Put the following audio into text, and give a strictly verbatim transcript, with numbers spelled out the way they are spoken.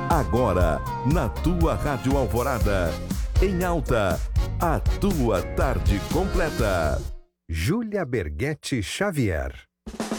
Agora, na tua Rádio Alvorada, em alta, a tua tarde completa. Júlia Berghetti Xavier.